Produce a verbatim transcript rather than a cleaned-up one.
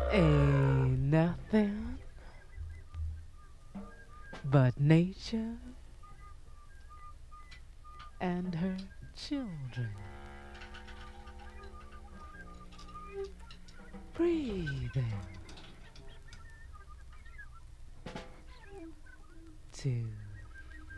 Ain't nothing but nature and her children. Breathing together.